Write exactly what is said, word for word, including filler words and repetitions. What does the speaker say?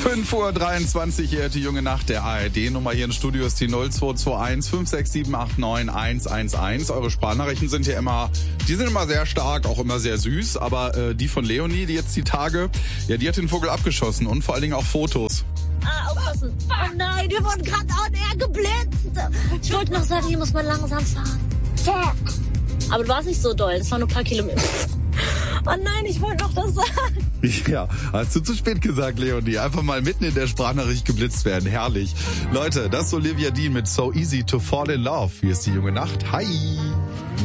fünf Uhr dreiundzwanzig hier, die junge Nacht der A R D-Nummer hier im Studio ist die null zwei zwei eins fünf sechs sieben acht neun eins eins eins. Eure Sprachnachrichten sind ja immer, die sind immer sehr stark, auch immer sehr süß, aber äh, die von Leonie, die jetzt die Tage, ja, die hat den Vogel abgeschossen und vor allen Dingen auch Fotos. Ah, aufpassen. Oh nein, wir wurden gerade on air geblitzt. Ich wollte noch sagen, hier muss man langsam fahren. Fuck. Aber du warst nicht so doll, es waren nur ein paar Kilometer. Oh nein, ich wollte noch das sagen. Ja, hast du zu spät gesagt, Leonie. Einfach mal mitten in der Sprachnachricht geblitzt werden. Herrlich. Leute, das ist Olivia Dean mit So Easy to Fall in Love. Hier ist die junge Nacht. Hi.